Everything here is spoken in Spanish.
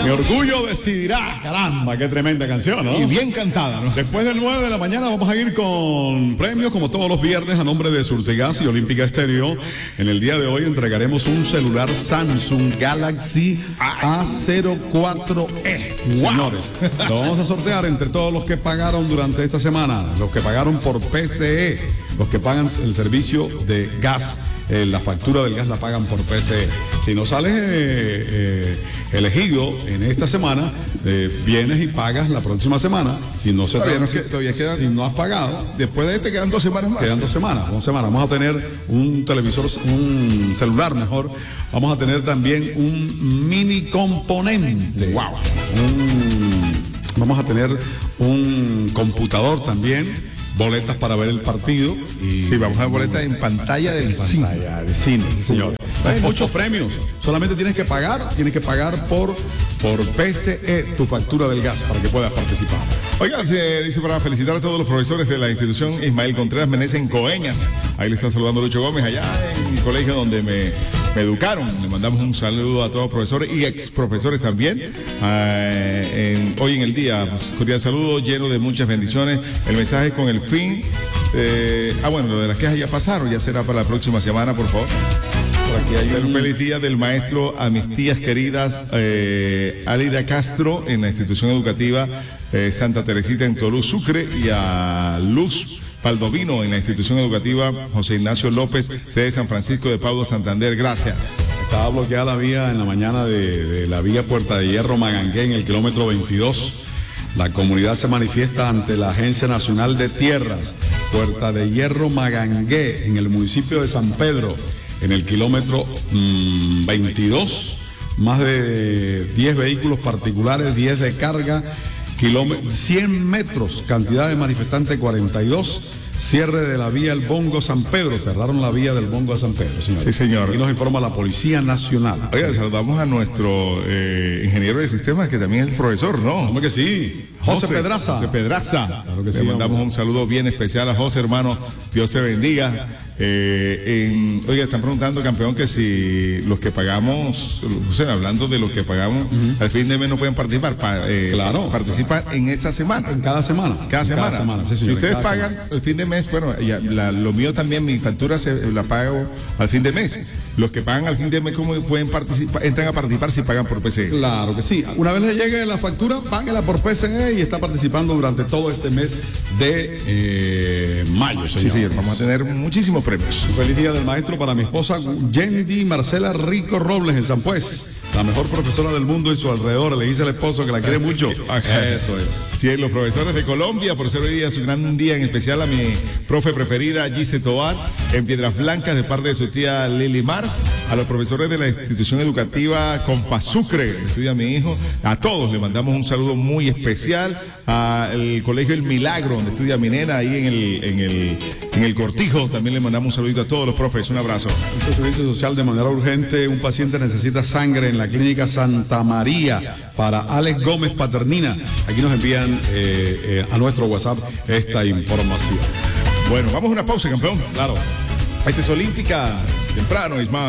Mi orgullo decidirá. Caramba, qué tremenda canción, ¿no? Y bien cantada, ¿no? Después del 9 de la mañana vamos a ir con premios como todos los viernes a nombre de Surtigas y Olímpica Estéreo. En el día de hoy entregaremos un celular Samsung Galaxy A04e. Wow. Señores, lo vamos a sortear entre todos los que pagaron durante esta semana, los que pagaron por PCE, los que pagan el servicio de gas. La factura del gas la pagan por PCE. Si no sales elegido en esta semana, vienes y pagas la próxima semana. Si no se todavía quedan, si no has pagado, después de este quedan 2 semanas más. Quedan 2 semanas. Vamos a tener un televisor, un celular mejor. Vamos a tener también un mini componente. Wow. Vamos a tener un computador también. Boletas para ver el partido. Y sí, vamos a ver boletas en pantalla del cine. Pantalla de cine, sí, señor. Hay muchos premios. Solamente tienes que pagar por PCE tu factura del gas para que puedas participar. Oiga, se dice para felicitar a todos los profesores de la institución Ismael Contreras Meneses en Coeñas. Ahí le está saludando Lucho Gómez, allá en mi colegio donde me educaron. Le mandamos un saludo a todos los profesores y ex profesores también. Hoy en el día, pues, cordial saludo, lleno de muchas bendiciones. El mensaje con el fin. Bueno, lo de las quejas ya pasaron, ya será para la próxima semana, por favor. Por aquí hay un feliz día del maestro a mis tías queridas Alida Castro en la institución educativa Santa Teresita en Tolú, Sucre, y a Luz Paldovino en la institución educativa José Ignacio López, sede de San Francisco de Paula, Santander. Gracias. Estaba bloqueada la vía en la mañana de la vía Puerta de Hierro Magangué en el kilómetro 22. La comunidad se manifiesta ante la Agencia Nacional de Tierras, Puerta de Hierro Magangué, en el municipio de San Pedro, en el kilómetro 22. Más de 10 vehículos particulares, 10 de carga, 100 metros, cantidad de manifestantes 42. Cierre de la vía El Bongo San Pedro. Cerraron la vía del Bongo a San Pedro, señor. Sí, señor. Y nos informa la Policía Nacional. Oiga, saludamos a nuestro ingeniero de sistemas, que también es profesor, ¿no? ¿Cómo que sí? José Pedraza. José Pedraza. Claro que sí. Le mandamos un saludo bien especial a José, hermano. Dios te bendiga. Oiga, están preguntando, campeón, que si los que pagamos, o sea, hablando de los que pagamos, al fin de mes no pueden participar. Claro. Participan en esa semana. En cada semana. Cada semana. Sí, si ustedes pagan el fin de mes, bueno, lo mío también, mi factura la pago al fin de mes. Los que pagan al fin de mes, ¿cómo pueden participar? Entran a participar si pagan por PCE. Claro que sí. Una vez le llegue la factura, páguela por PCE y está participando durante todo este mes de mayo, señor. Sí, señor. Vamos a tener muchísimos premios. Feliz día del maestro para mi esposa Yendi Marcela Rico Robles en San Pues. La mejor profesora del mundo y su alrededor. Le dice al esposo que la quiere mucho. Eso es. Sí, los profesores de Colombia, por ser hoy día su gran día, en especial a mi profe preferida, Gise Tobar, en Piedras Blancas, de parte de su tía Lili Mar. A los profesores de la institución educativa Compasucre, que estudia mi hijo. A todos le mandamos un saludo muy especial. Al colegio El Milagro, donde estudia mi nena, ahí en el Cortijo. También le mandamos un saludito a todos los profes. Un abrazo. Un servicio social de manera urgente. Un paciente necesita sangre en la clínica Santa María para Alex Gómez Paternina. Aquí nos envían a nuestro WhatsApp esta información. Bueno, vamos a una pausa, campeón. Claro. Esta es Olímpica, temprano, Ismael.